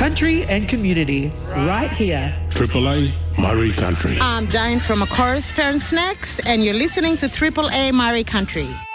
country and community right here. AAA Marie Country. I'm Diane from A Chorus Parents Next, and you're listening to AAA Marie Country.